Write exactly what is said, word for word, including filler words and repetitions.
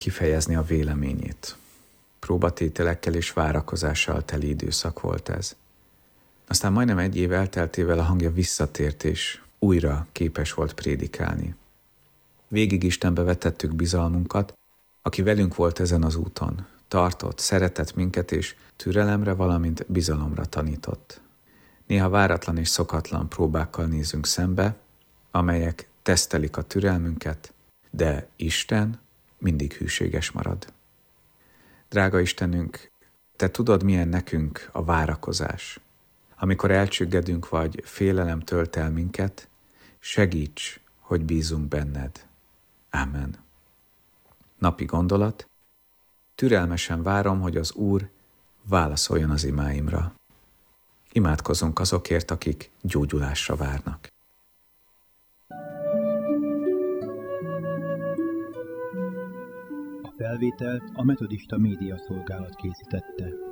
kifejezni a véleményét. Próbatételekkel és várakozással teli időszak volt ez. Aztán majdnem egy év elteltével a hangja visszatért, és újra képes volt prédikálni. Végig Istenbe vetettük bizalmunkat, aki velünk volt ezen az úton. Tartott, szeretett minket, és türelemre, valamint bizalomra tanított. Néha váratlan és szokatlan próbákkal nézünk szembe, amelyek tesztelik a türelmünket, de Isten mindig hűséges marad. Drága Istenünk, Te tudod, milyen nekünk a várakozás. Amikor elcsüggedünk, vagy félelem tölt el minket, segíts, hogy bízunk benned. Ámen. Napi gondolat: türelmesen várom, hogy az Úr válaszoljon az imáimra. Imádkozzunk azokért, akik gyógyulásra várnak. A felvételt a Metodista Média Szolgálat készítette.